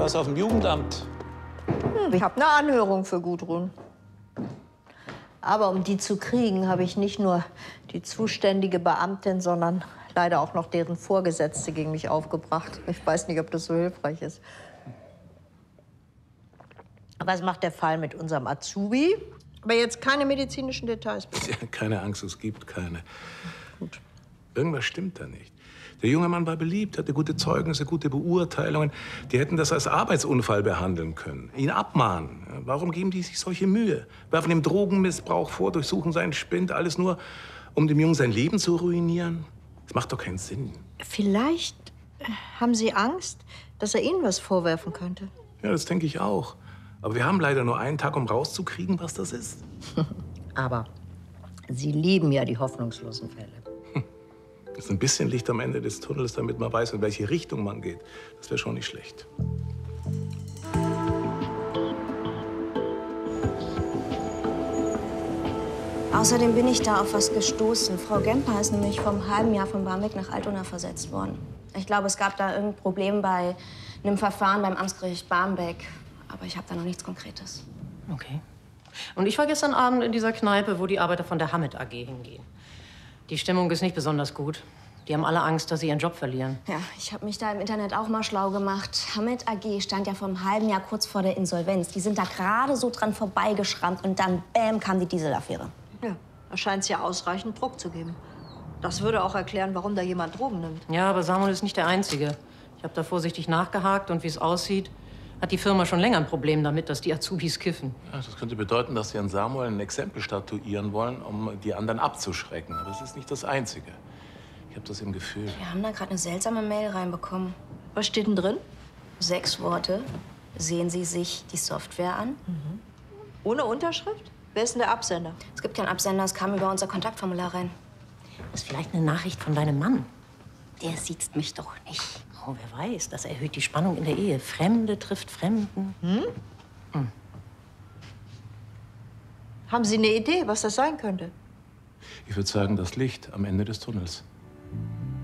warst auf dem Jugendamt. Ich habe eine Anhörung für Gudrun. Aber um die zu kriegen, habe ich nicht nur die zuständige Beamtin, sondern leider auch noch deren Vorgesetzte gegen mich aufgebracht. Ich weiß nicht, ob das so hilfreich ist. Was macht der Fall mit unserem Azubi? Aber jetzt keine medizinischen Details, bitte. Ja, keine Angst, es gibt keine. Gut. Irgendwas stimmt da nicht. Der junge Mann war beliebt, hatte gute Zeugnisse, gute Beurteilungen. Die hätten das als Arbeitsunfall behandeln können, ihn abmahnen. Ja, warum geben die sich solche Mühe? Werfen ihm Drogenmissbrauch vor, durchsuchen seinen Spind, alles nur, um dem Jungen sein Leben zu ruinieren? Das macht doch keinen Sinn. Vielleicht haben Sie Angst, dass er Ihnen was vorwerfen könnte. Ja, das denke ich auch. Aber wir haben leider nur einen Tag, um rauszukriegen, was das ist. Aber Sie lieben ja die hoffnungslosen Fälle. Das ist ein bisschen Licht am Ende des Tunnels, damit man weiß, in welche Richtung man geht. Das wäre schon nicht schlecht. Außerdem bin ich da auf was gestoßen. Frau Gemper ist nämlich vor einem halben Jahr von Barmbek nach Altona versetzt worden. Ich glaube, es gab da irgendein Problem bei einem Verfahren beim Amtsgericht Barmbek. Aber ich habe da noch nichts Konkretes. Okay. Und ich war gestern Abend in dieser Kneipe, wo die Arbeiter von der Hammett AG hingehen. Die Stimmung ist nicht besonders gut. Die haben alle Angst, dass sie ihren Job verlieren. Ja, ich habe mich da im Internet auch mal schlau gemacht. Hammett AG stand ja vor einem halben Jahr kurz vor der Insolvenz. Die sind da gerade so dran vorbeigeschrammt und dann, bäm, kam die Dieselaffäre. Ja, da scheint es ja ausreichend Druck zu geben. Das würde auch erklären, warum da jemand Drogen nimmt. Ja, aber Samuel ist nicht der Einzige. Ich habe da vorsichtig nachgehakt und wie es aussieht, hat die Firma schon länger ein Problem damit, dass die Azubis kiffen. Ja, das könnte bedeuten, dass sie an Samuel ein Exempel statuieren wollen, um die anderen abzuschrecken. Aber es ist nicht das Einzige. Ich habe das im Gefühl. Wir haben da gerade eine seltsame Mail reinbekommen. Was steht denn drin? 6 Worte. Sehen Sie sich die Software an? Ohne Unterschrift? Wer ist denn der Absender? Es gibt keinen Absender, es kam über unser Kontaktformular rein. Das ist vielleicht eine Nachricht von deinem Mann. Der sieht mich doch nicht. Oh, wer weiß, das erhöht die Spannung in der Ehe. Fremde trifft Fremden. Haben Sie eine Idee, was das sein könnte? Ich würde sagen, das Licht am Ende des Tunnels.